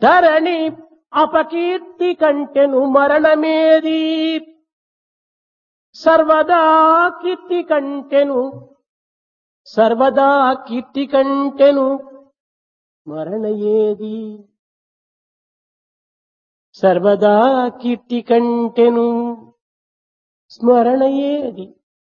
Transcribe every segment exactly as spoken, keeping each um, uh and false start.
ధరణి అపకీర్తి కంటెను మరణమేది, సర్వదా కీర్తి కంటెను సర్వదా కీర్తి కంటెను మరణ ఏది, సర్వదా కీర్తి కంటెను స్మరణ ఏది.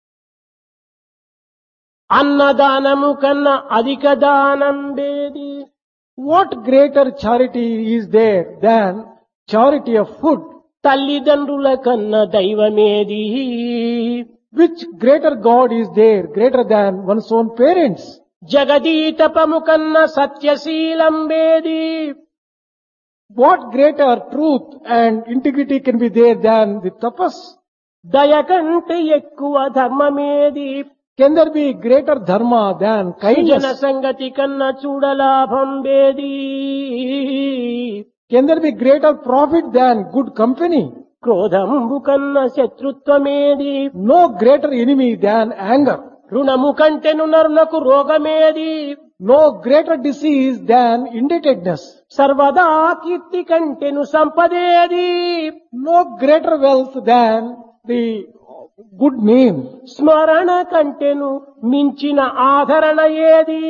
అన్నదానము కన్నా అధిక దానం వేది. What greater charity is there than charity of food? తల్లిదండ్రుల కన్నా దైవమేది, Which greater God is there greater than one's own parents? జగదీతపము కన్నా సత్యశీలం వేది. What greater truth and integrity can be there than the tapas? దయ కంటే ఎక్కువ ధర్మమేది, Can there be greater dharma than జన kindness? సంగతి కన్నా చూడలాభం వేది. Can there be greater profit than good company? క్రోధంబు కన్నా శత్రుత్వమేది, No greater enemy than anger. రుణము కంటెను నరునకు రోగమేది, No greater disease than indebtedness. సర్వదా కీర్తి కంటెను సంపదేది, No greater wealth than the good name. స్మరణ కంటెను మించిన ఆదరణ ఏది.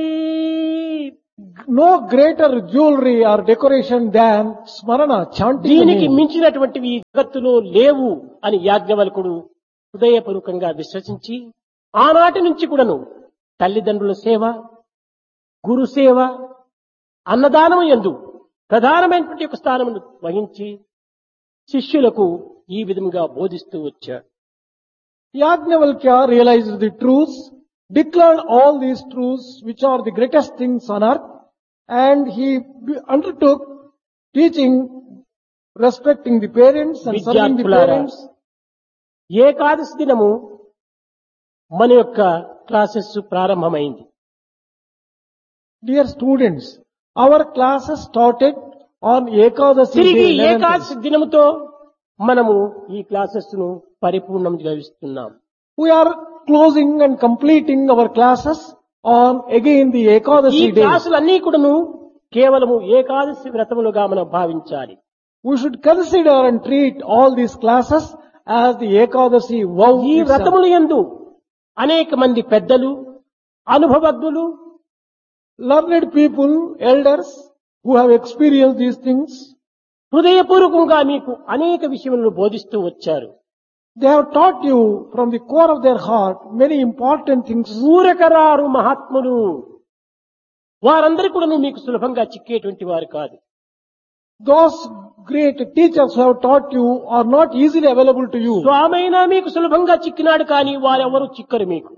No greater jewelry or decoration than smarana, chanting the దీనికి name. మించినటువంటివి ఈ జగత్తులో లేవు అని యాజ్ఞవల్కుడు హృదయపూర్వకంగా విశ్వసించి ఆనాటి నుంచి కూడాను తల్లిదండ్రుల సేవ, గురు సేవ, అన్నదానం యందు ప్రధానమైనటువంటి ఒక స్థానమును వహించి శిష్యులకు ఈ విధంగా బోధిస్తూ వచ్చాడు. Yajnavalkya realized the truths, declared all these truths which are the greatest things on earth, and he be- undertook teaching respecting the parents and serving the విద్యార్థులారా, parents. ఏకాదశి దినము మన యొక్క క్లాసెస్ ప్రారంభమైంది. Dear students, our classes started on Ekadasi తిరిగి day, eleventh. Ekadashi దినముతో మనము ఈ classes ను పరిపూర్ణం గావిస్తున్నాం. We are closing and completing our classes on again the ఈ Ekadasi day. క్లాసులన్నీ కూడాను కేవలము ఏకాదశి వ్రతములుగా మనం భావించాలి. We should consider and treat all these classes as the Ekadasi vow. ఈ itself. వ్రతములు యందు అనేక మంది పెద్దలు, అనుభవజ్ఞులు, Learned people, elders who have experienced these things, హృదయపూర్వకంగా మీకు అనేక విషయములను బోధిస్తూ వచ్చారు. they have taught you from the core of their heart many important things. ఊరకరారు మహాత్ములు వారందరూ కూడా మీకు సులభంగా చిక్కేటువంటి వారు కాదు. Those great teachers who have taught you are not easily available to you. స్వామైనా మీకు సులభంగా చిక్కినాడు కానీ వారెవరు చిక్కరు మీకు.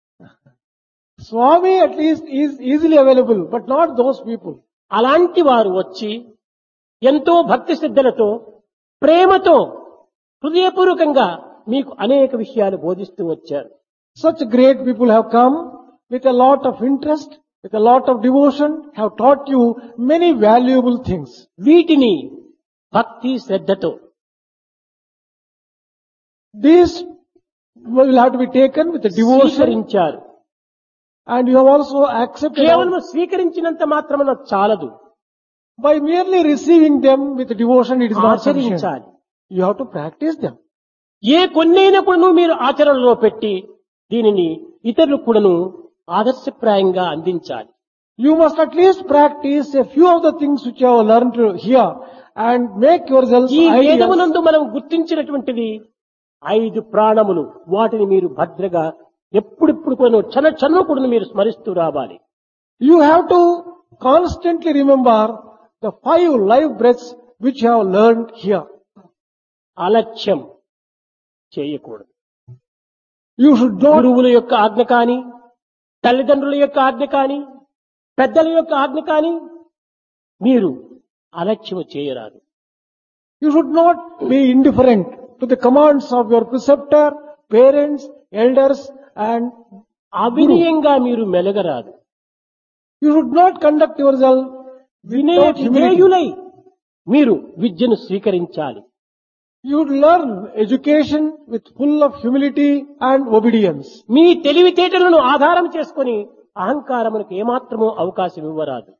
Swami at least is easily available, but not those people. అలాంటి వారు వచ్చి ఎంతో భక్తి శ్రద్ధలతో ప్రేమతో హృదయపూర్వకంగా మీకు అనేక విషయాలు బోధిస్తూ వచ్చారు. Such great people have come with a lot of interest, with a lot of devotion, have taught you many valuable things. వీటిని భక్తి శ్రద్ధతో These will have to be taken with a devotion, స్వీకరించారు. and you have also accepted కేవలం all- స్వీకరించినంత మాత్రమున చాలదు, by merely receiving them with devotion. It is not sufficient. ఆచరించాలి. You have to practice them. ఏ కొన్నైనా కూడాను మీరు ఆచరణలో పెట్టి దీనిని ఇతరులకు కూడాను ఆదర్శప్రాయంగా అందించాలి. You must at least practice a few of the things which you have learned here and make yourselves ఈ ideas. వేదమునందు మనం గుర్తించినటువంటిది ఐదు ప్రాణములు, వాటిని మీరు భద్రగా ఎప్పుడిప్పుడు కూడా క్షణ క్షణం కూడా మీరు స్మరిస్తూ రావాలి. You have to constantly remember the five life breaths which you have learned here. అలక్ష్యం చేయకూడదు. You should not, గురువుల యొక్క ఆజ్ఞ కాని, తల్లిదండ్రుల యొక్క ఆజ్ఞ కాని, పెద్దల యొక్క ఆజ్ఞ కాని మీరు అలక్ష్యం చేయరాదు. you should not be indifferent to the commands of your preceptor, parents, elders, and అవినయంగా మీరు మెలగరాదు. you should not conduct yourself వినయ without humility. విధేయులై మీరు విద్యను స్వీకరించాలి. You would learn education with full of humility and obedience. మీ తెలివితేటలను ఆధారం చేసుకొని అహంకారములకు ఏమాత్రమూ అవకాశం ఇవ్వరాదు.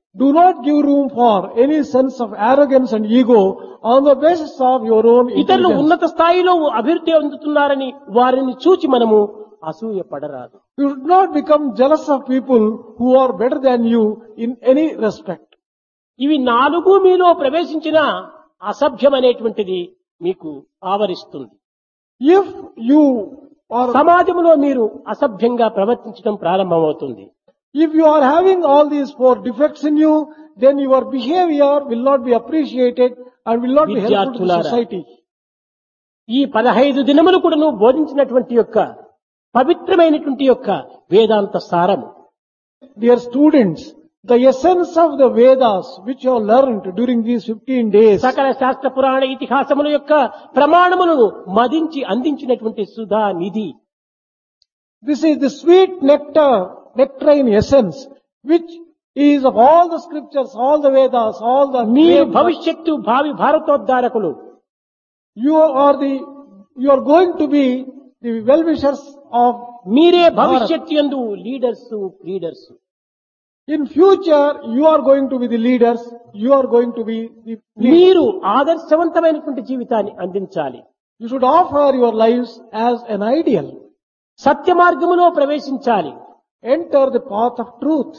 Do not give room for any sense of arrogance and ego on the basis of your own ఇతరులు intelligence. ఉన్నత స్థాయిలో అభివృద్ధి అందుతున్నారని వారిని చూచి మనము అసూయ పడరాదు. You should not become jealous of people who are better than you in any respect. ఇవి నాలుగు మీలో ప్రవేశించిన అసభ్యం అనేటువంటిది మీకు ఆవరిస్తుంది. If you are, సమాజంలో మీరు అసభ్యంగా ప్రవర్తించడం ప్రారంభమవుతుంది. if you are having all these four defects in you, then your behavior will not be appreciated and will not be helpful to the విద్యార్థులారా, society. ఈ పదహైదు దినములు కూడా నువ్వు బోధించినటువంటి యొక్క పవిత్రమైనటువంటి యొక్క వేదాంత సారము Dear students, the essence of the Vedas which you have learned during these fifteen days, సకల శాస్త్ర పురాణ ఇతిహాసముల యొక్క ప్రమాణములను మదించి అందించినటువంటి సుధా నిధి. this is the sweet nectar, nectarine essence, which is of all the scriptures, all the Vedas, all the మీరు great- భవిష్యత్తు భావి భారతోద్ధారకులు. you are the, you are going to be the well-wishers of, మీరే భవిష్యత్తు యందు leaders leaders in future, you are going to be the leaders, you are going to be the leaders. మీరు ఆదర్శవంతమైనటువంటి జీవితాన్ని అందించాలి. You should offer your lives as an ideal. సత్య మార్గములో ప్రవేశించాలి. Enter the path of truth.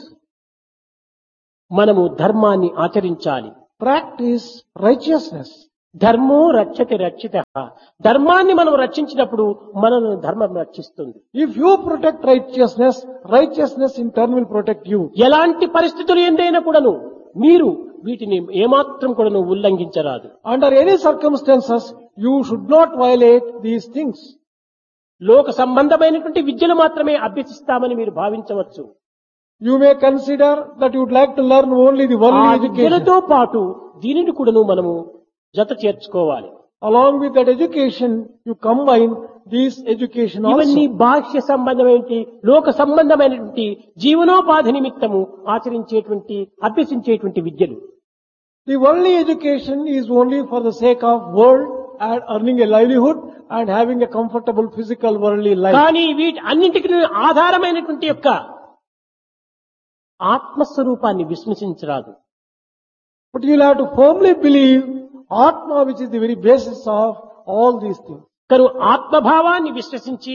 మనము ధర్మాన్ని ఆచరించాలి. Practice righteousness. ధర్మో రక్షతి రక్షిత. ధర్మాన్ని మనం రక్షించినప్పుడు మనల్ని ధర్మం రక్షిస్తుంది. If you protect righteousness, righteousness in turn will protect you. ఎలాంటి పరిస్థితులు ఎందైనా కూడాను మీరు వీటిని ఏమాత్రం కూడాను ఉల్లంఘించరాదు. Under any circumstances, you should not violate these things. లోక సంబంధమైనటువంటి విద్యలు మాత్రమే అభ్యసిస్తామని మీరు భావించవచ్చు. You may consider that you would like to learn only the ఆ worldly education. విద్యలతో పాటు దీనిని కూడాను మనము జత చేర్చుకోవాలి. Along with that education, you combine this education ఇవన్నీ also. బాహ్య సంబంధమైనటువంటి లోక సంబంధమైనటువంటి జీవనోపాధి నిమిత్తము ఆచరించేటువంటి అభ్యసించేటువంటి విద్యలు. The worldly education is only for the sake of world and earning a livelihood and having a comfortable physical worldly life. కానీ వీటి అన్నింటికి ఆధారమైనటువంటి యొక్క ఆత్మస్వరూపాన్ని విశ్వసించరాదు. But you will have to firmly believe Atma, which is the very basis of all these things. కను ఆత్మభావాన్ని విశ్వసించి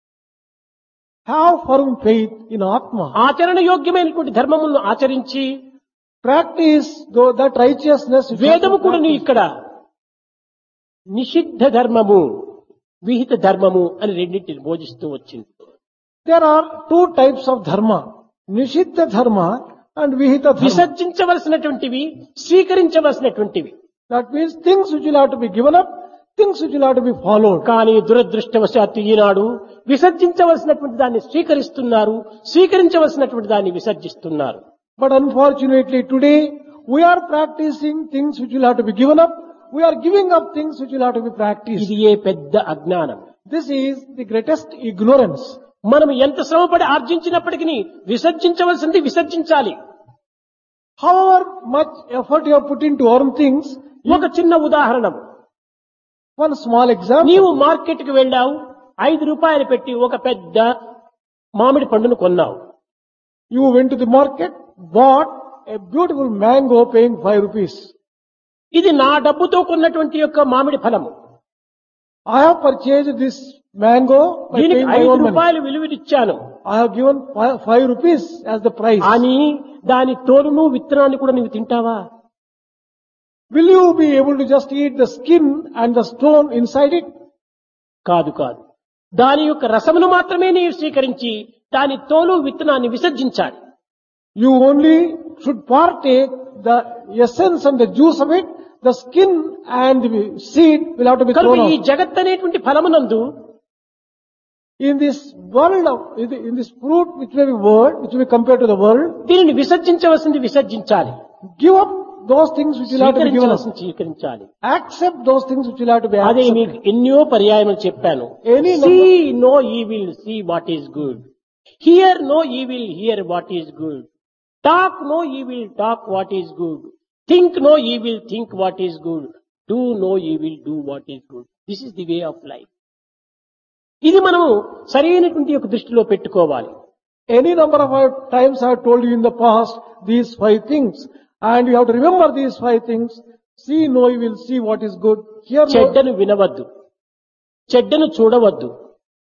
Have firm faith in Atma. ఆచరణ యోగ్యమైనటువంటి ధర్మములను ఆచరించి Practice though that righteousness. which you have వేదము to కూడా practice. ఇక్కడ నిషిద్ధ ధర్మము విహిత ధర్మము అని రెండింటిని బోధిస్తూ వచ్చింది. There are two types of dharma. Nishiddha dharma and vihita dharma. విసర్జించవలసినటువంటివి స్వీకరించవలసినటువంటివి. That means things which will have to be given up, things which will have to be followed. కానీ దురదృష్టవశాత్తు ఈనాడు విసర్జించవలసినటువంటి దాన్ని స్వీకరిస్తున్నారు, స్వీకరించవలసినటువంటి దాన్ని విసర్జిస్తున్నారు. But unfortunately today, we are practicing things which will have to be given up. We are giving up things which will have to be practiced. ఇది ఏ పెద్ద అజ్ఞానం. This is the greatest ignorance. మనం ఎంత శ్రమపడి ఆర్జించినప్పటికీ విసర్జించవలసింది విసర్జించాలి. However much effort you have put into earn things, ఒక చిన్న ఉదాహరణ, one small example. నీవు మార్కెట్ కి వెళ్ళావు, ఐదు రూపాయలు పెట్టి ఒక పెద్ద మామిడి పండును కొన్నావు. You went to the market, bought a beautiful mango paying five rupees. ఇది నా డబ్బుతో కొన్నటువంటి యొక్క మామిడి ఫలము. I have purchased this mango by దీనికి paying my ఐదు own money. రూపాయలు విలువనిచ్చాను I have given five, five rupees as the price. అని దాని తోలును విత్తనాన్ని కూడా నీవు తింటావా? Will you be able to just eat the skin and the stone inside it? కాదు కాదు. దాని యొక్క రసమును మాత్రమే నీవు స్వీకరించి దాని తోలు విత్తనాన్ని విసర్జించాలి. You only should partake the essence and the juice of it. The skin and the seed will have to be కనుక thrown ఈ out. జగత్ అనేటువంటి ఫలమునందు In this world of, in the- in this fruit which may be world, which may be compared to the world, దీనిని విసర్జించవలసింది విసర్జించాలి, give up those things which will have to be given up. స్వీకరించవలసింది స్వీకరించాలి. Accept those things which will have to be అదే accepted. మీకు ఎన్నో పర్యాయములు చెప్పాను. Any see no evil, see what is good. Here no evil, here what is good. Talk no evil, talk what is good. Think no evil, think what is good. Do no evil, do what is good. This is the way of life. ఇది మనము సరైనటువంటి ఒక దృష్టిలో పెట్టుకోవాలి. Any number of times I have told you in the past these five things. And you have to remember these five things. See no evil, see what is good. Hear no. చెడ్డను వినవద్దు, చెడ్డను చూడవద్దు,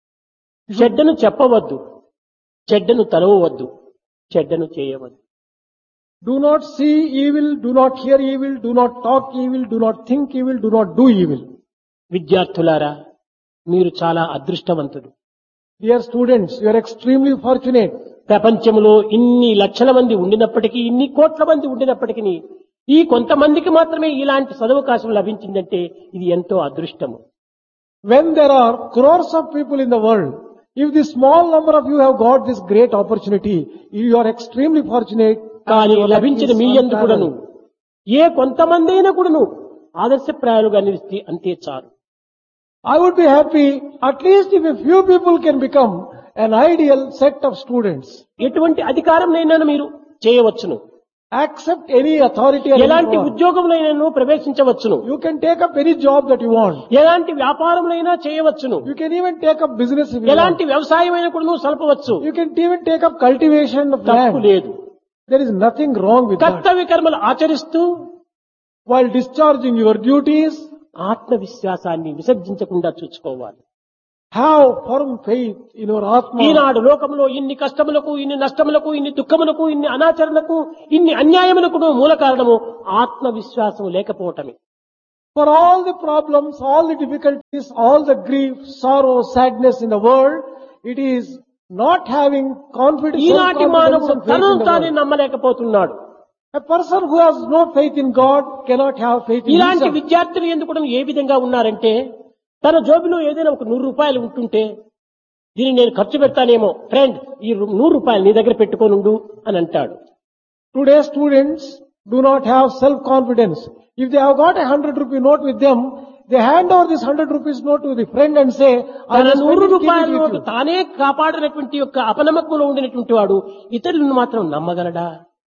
చెడ్డను చెప్పవద్దు, చెడ్డను తలవవద్దు, చెడ్డను చేయవద్దు. Do not see evil, do not hear evil, do not talk evil, do not think evil, do not do evil. విద్యార్థులారా, మీరు చాలా అదృష్టవంతులు. Dear students, you are extremely fortunate. ప్రపంచంలో ఇన్ని లక్షల మంది ఉండినప్పటికీ, ఇన్ని కోట్ల మంది ఉండినప్పటికీ ఈ కొంతమందికి మాత్రమే ఇలాంటి సదవకాశం లభించిందంటే ఇది ఎంతో అదృష్టము. When there are crores of people in the world, if the small number of you have got this great opportunity, you are extremely fortunate. కానీ లభించిన మీ యందు కూడాను ఏ కొంతమంది అయినా కూడాను ఆదర్శప్రాయాలుగా నిలిస్తే అంతే చాలు. I would be happy at least if a few people can become an ideal set of students. ఎటువంటి అధికారంనైనా మీరు చేయవచ్చును, Accept any authority or ఎలాంటి any power. ఉద్యోగంలో ప్రవేశించవచ్చును, You can take up any job that you want. ఎలాంటి వ్యాపారంలో చేయవచ్చును, You can even take up business if you ఎలాంటి want. వ్యవసాయమైనా కూడా సల్పవచ్చు. You can even take up cultivation of తప్పు land. లేదు. There is nothing wrong with that. కర్తవ్య కర్మలు ఆచరిస్తూ While discharging your duties, ఆత్మవిశ్వాసాన్ని విసర్జించకుండా చూసుకోవాలి. have firm faith in your Atma. ఈనాడు లోకంలో ఇన్ని కష్టములకు, ఇన్ని నష్టములకు, ఇన్ని దుఃఖములకు, ఇన్ని అనాచరణకు, ఇన్ని అన్యాయములకు మూల కారణము ఆత్మవిశ్వాసం లేకపోవటమే. For all the problems, all the difficulties, all the grief, sorrow, sadness in the world, it is not having confidence, ఈనాటి self-confidence మానవుడు and faith తనను in the తానే world. నమ్మలేకపోతున్నాడు. A person who has no faith in God cannot have faith in ఇలాంటి himself. విద్యార్థులు ఎందుకు కూడా ఏ విధంగా ఉన్నారంటే, తన జోబులో ఏదైనా ఒక నూరు రూపాయలు ఉంటుంటే దీన్ని నేను ఖర్చు పెడతానేమో, ఫ్రెండ్ ఈ రు- నూరు రూపాయలు నీ దగ్గర పెట్టుకోనుండు అని అంటాడు. Today students do not have self-confidence. If they have got a hundred rupee note with them, they hand over this hundred rupees note to the friend and say, I తన will నూరు spend it, keep రూపాయల it with note you. తానే కాపాడినటువంటి యొక్క అపనమ్మకంలో ఉండినటువంటి వాడు ఇతరులను మాత్రం నమ్మగలడా?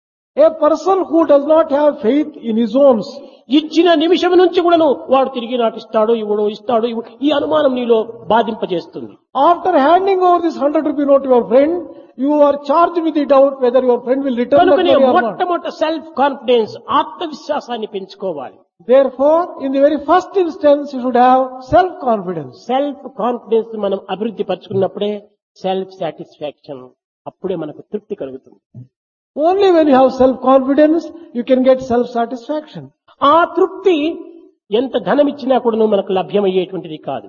A person who does not have faith in his own, ఇచ్చిన నిమిషం నుంచి కూడాను వాడు తిరిగి నాటిస్తాడు, ఇవ్వడు, ఇస్తాడు, ఇవ్వడు, ఈ అనుమానం నీలో బాధింపజేస్తుంది. after handing over this hundred rupee note to your friend, you are charged with the doubt whether your friend will return that కనుకనే money or not. మొట్టమొదట సెల్ఫ్ కాన్ఫిడెన్స్, ఆత్మవిశ్వాసాన్ని పెంచుకోవాలి. Therefore, in the very first instance, you should have self-confidence. Self confidence మనం అభివృద్ధి పరుచుకున్నప్పుడే self satisfaction, అప్పుడే మనకు తృప్తి కలుగుతుంది. Only when you have self-confidence, you can get self-satisfaction. ఆ తృప్తి ఎంత ధనం ఇచ్చినా కూడా మనకు లభ్యమయ్యేటువంటిది కాదు.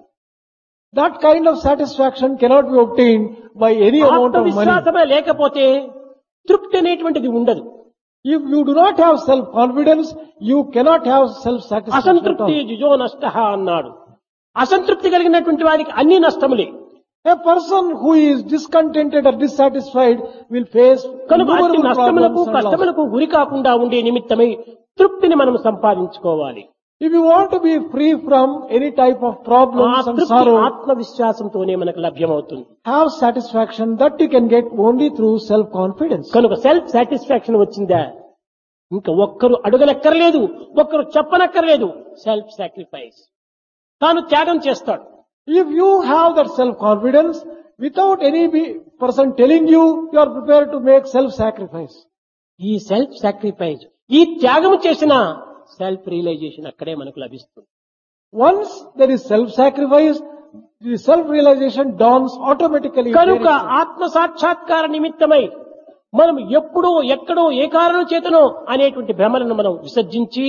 That kind of satisfaction cannot be obtained by any amount of money. ఆత్మవిశ్వాసమే లేకపోతే తృప్తి అనేటువంటిది ఉండదు. If you do not have self-confidence, you cannot have self-satisfaction at అసంతృప్తి all. జుజో నష్ట అన్నాడు. అసంతృప్తి కలిగినటువంటి వారికి అన్ని నష్టములే. A person who is discontented or dissatisfied will face కనుక అట్టి innumerable నష్టములకు problems and losses. కష్టములకు గురి కాకుండా ఉండే నిమిత్తమై తృప్తిని మనం సంపాదించుకోవాలి. If you want to be free from any type of ఆ problems and తృప్తి sorrow, ఆత్మవిశ్వాసంతోనే మనకు లభ్యమవుతుంది. have satisfaction that you can get only through self-confidence. కనుక సెల్ఫ్ సాటిస్ఫాక్షన్ వచ్చిందా ఇంకా ఒక్కరు అడుగనక్కర్లేదు, ఒక్కరు చెప్పనక్కర్లేదు. సెల్ఫ్ సాక్రిఫైస్, తాను త్యాగం చేస్తాడు. If you have that self-confidence, without any be- person telling you, you are prepared to make self-sacrifice. ఈ సెల్ఫ్ సాక్రిఫైస్, ఈ త్యాగం చేసిన సెల్ఫ్ రియలైజేషన్ అక్కడే మనకు లభిస్తుంది. Once there is self-sacrifice, the self-realization dawns automatically. కనుక ఆత్మ సాక్షాత్కార నిమిత్తమై మనం ఎప్పుడో ఎక్కడో ఏ కారణం చేతనో అనేటువంటి భ్రమలను మనం విసర్జించి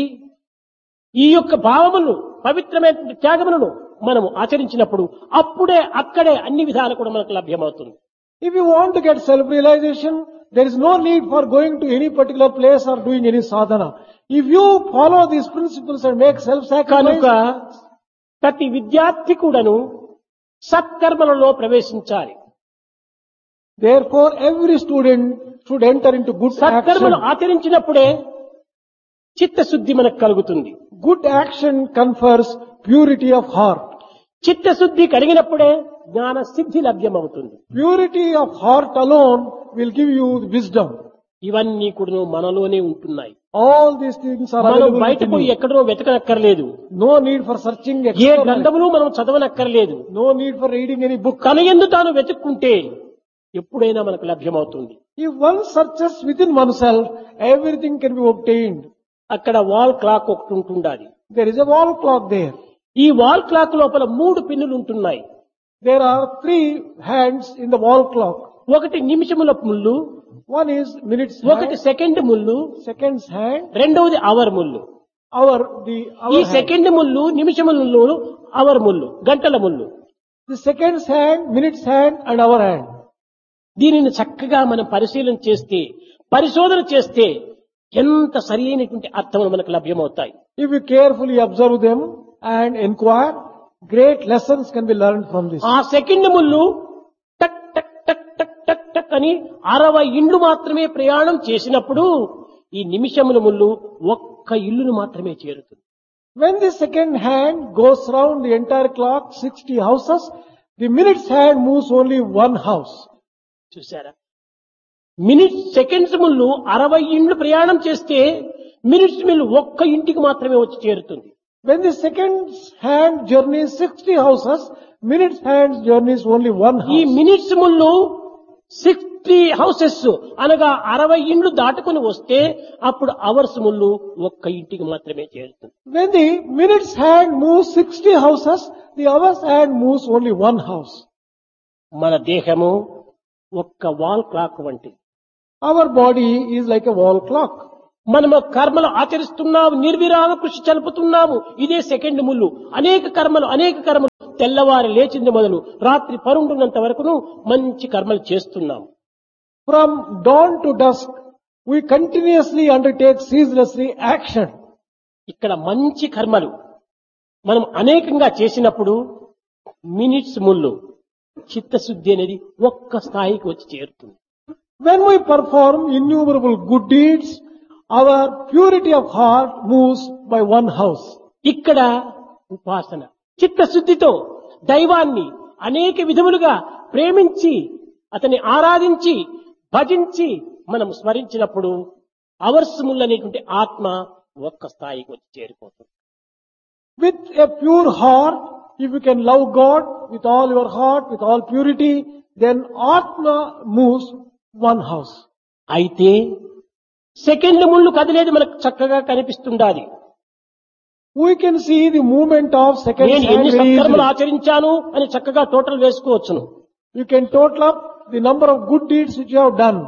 ఈ యొక్క భావములను, పవిత్రమైన త్యాగములను మనము ఆచరించినప్పుడు అప్పుడే అక్కడే అన్ని విధాలు కూడా మనకు లభ్యమవుతుంది. If you want to get self-realization, there is no need for going to any particular place or doing any sadhana. If you follow these principles and make కనుక self-sacrifice, ప్రతి విద్యార్థి కూడాను సత్కర్మలలో ప్రవేశించాలి. therefore every student should enter into good సత్కర్మలు action. ఆచరించినప్పుడే చిత్తశుద్ధి మనకు కలుగుతుంది. Good action confers purity of heart. చిత్తశుద్ధి కలిగినప్పుడే జ్ఞాన సిద్ధి లభ్యమవుతుంది. Purity of heart alone will give you wisdom. ఇవన్నీ కూడా మనలోనే ఉంటున్నాయి. All these things are మనం available బయట within పోయి you. ఎక్కడో వెతకనక్కర్లేదు. No need for searching A externally. గ్రంథములు మనం చదవనక్కర్లేదు. No need for reading any book. తన యందు తాను వెతుక్కుంటే ఎప్పుడైనా మనకు లభ్యమవుతుంది. If one searches within oneself, everything can be obtained. అక్కడ వాల్ క్లాక్ ఒకటి ఉంటుండాలి. There is a wall clock there. ఈ వాల్ క్లాక్ లోపల మూడు పిన్నులు ఉంటున్నాయి. There are three hands in the wall clock. ఒకటి నిమిషముల ముళ్ళు, One is minutes ఒకటి hand, సెకండ్ ముళ్ళు, seconds hand, రెండవది అవర్ ముళ్ళు. hour, the ఈ hour hand. సెకండ్ ముళ్ళు, నిమిషముల ముళ్ళు, అవర్ ముళ్ళు, గంటల ముళ్ళు. The seconds hand, minutes hand and hour hand. దీనిని చక్కగా మనం పరిశీలన చేస్తే, పరిశోధన చేస్తే ఎంత సరి అయినటువంటి అర్థములు మనకు లభ్యమవుతాయి. If you carefully observe them and inquire, great lessons can be learned from this. ఆ సెకండ్ ముళ్ళు టక్ టక్ టక్ టక్ టక్ టక్ అని అరవై ఇండ్లు మాత్రమే ప్రయాణం చేసినప్పుడు ఈ నిమిషముల ముళ్ళు ఒక్క ఇల్లును మాత్రమే చేరుతుంది. When the second hand goes round the entire clock, sixty houses, the minutes hand moves only one house. చూసారా? మినిట్స్ సెకండ్స్ ముళ్ళు అరవై ఇండ్లు ప్రయాణం చేస్తే మినిట్స్ మిల్లు ఒక్క ఇంటికి మాత్రమే వచ్చి చేరుతుంది. When the seconds hand journeys sixty houses, minutes hand journeys only one ఈ house. మినిట్స్ ముళ్ళు సిక్స్టీ హౌసెస్ అనగా అరవై ఇండ్లు దాటుకుని వస్తే అప్పుడు అవర్స్ ముళ్ళు ఒక్క ఇంటికి మాత్రమే చేరుతుంది. When the minutes hand moves sixty houses, the hours hand moves only one house. మన దేహము ఒక్క వాల్ క్లాక్ వంటిది. Our body is like a wall clock. మనము కర్మలు ఆచరిస్తున్నాము, నిర్విరామ కృషి చలుపుతున్నాము. ఇదే సెకండ్ ముళ్ళు. అనేక కర్మలు అనేక కర్మలు తెల్లవారి లేచింది మొదలు రాత్రి పరుండున్నంత వరకును మంచి కర్మలు చేస్తున్నాము. From dawn to dusk, we continuously undertake ceaselessly action. ఇక్కడ మంచి కర్మలు మనం అనేకంగా చేసినప్పుడు మినిట్స్ ముళ్ళు చిత్తశుద్ధి అనేది ఒక్క స్థాయికి వచ్చి చేరుతుంది. When we perform innumerable good deeds, our purity of heart moves by one house. ఇక్కడ ఉపాసన చిత్తశుద్ధితో దైవాన్ని అనేక విధములుగా ప్రేమించి అతన్ని ఆరాధించి భజించి మనం స్మరించినప్పుడు అవర్స్ ముళ్ళనేటువంటి ఆత్మ ఒక్క స్థాయికి వచ్చి చేరిపోతుంది. With a pure heart, if you can love God with all your heart, with all purity, then Atma moves one house. అయితే సెకండ్ ముళ్ళు కదిలేది మనకు చక్కగా కనిపిస్తుండాలి. We can see the movement of second నేను hand ఎన్ని very సత్కర్మలు easily. ఆచరించాను అని చక్కగా total వేసుకోవచ్చును. You can total up the number of good deeds which you have done.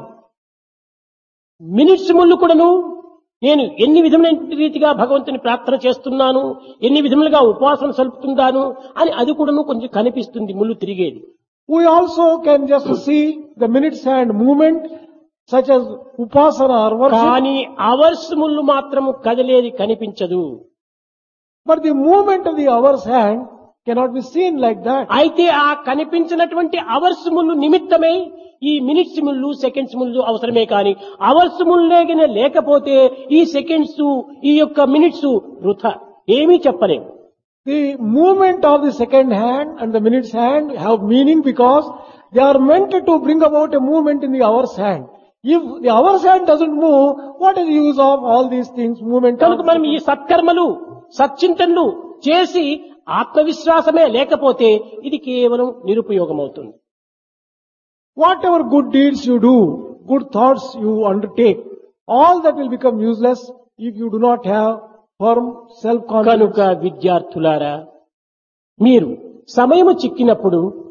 Minutes ముళ్ళు కూడాను నేను ఎన్ని విధమైన రీతిగా భగవంతుని ప్రార్థన చేస్తున్నాను, ఎన్ని విధములుగా ఉపాసన సలుపుతున్నాను అని అది కూడాను కొంచెం కనిపిస్తుంది ముళ్ళు తిరిగేది. We also can just see the minutes hand movement such as upasana or worship. కానీ అవర్స్ ముళ్ళు మాత్రము కదిలేది కనిపించదు. But the movement of the hour's hand cannot be seen like that. అయితే ఆ కనిపించినటువంటి అవర్స్ ముళ్ళు నిమిత్తమై ఈ మినిట్స్ ముళ్ళు సెకండ్స్ ముళ్ళు అవసరమే కానీ అవర్స్ ముళ్ళేగిన లేకపోతే ఈ సెకండ్స్ ఈ యొక్క మినిట్స్ వృథా ఏమీ చెప్పలేము. The movement of the second hand and the minutes hand have meaning because they are meant to bring about a movement in the hour's hand. If the hour's hand doesn't move, what is the use of all these things? Movement. కనుక మనం ఈ సత్కర్మలు సచ్చింతనలు చేసి ఆత్మవిశ్వాసమే లేకపోతే ఇది కేవలం నిరుపయోగం అవుతుంది. Whatever good deeds you do, good thoughts you undertake, all that will become useless if you do not have firm self-confidence. కనుక విద్యార్థులారా మీరు సమయము చిక్కినప్పుడు